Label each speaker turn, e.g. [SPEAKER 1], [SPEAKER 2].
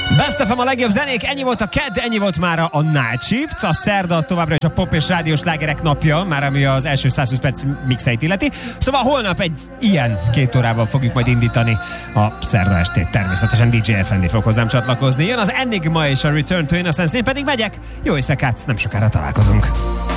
[SPEAKER 1] Best of a legjobb zenék, ennyi volt a kedd, ennyi volt már a Night Shift. A szerda az továbbra is a pop és rádiós slágerek napja, már ami az első 120 perc mixeit illeti. Szóval holnap egy ilyen 2 órával fogjuk majd indítani a szerda estét. Természetesen DJ FND fog hozzám csatlakozni. Jön az Enigma és a Return to Innocence, én pedig megyek. Jó éjszakát, nem sokára találkozunk.